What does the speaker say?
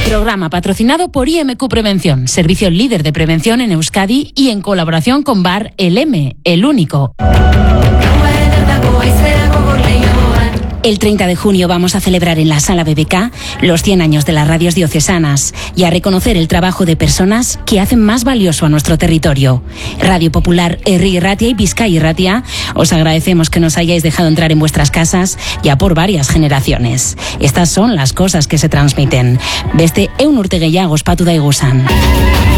Programa patrocinado por IMQ Prevención, servicio líder de prevención en Euskadi y en colaboración con Bar El M, el único. El 30 de junio vamos a celebrar en la Sala BBK los 100 años de las radios diocesanas y a reconocer el trabajo de personas que hacen más valioso a nuestro territorio. Radio Popular, Herri Irratia y Bizkai Irratia, os agradecemos que nos hayáis dejado entrar en vuestras casas ya por varias generaciones. Estas son las cosas que se transmiten. Beste 100 urte gehiago ospatu daiguzan.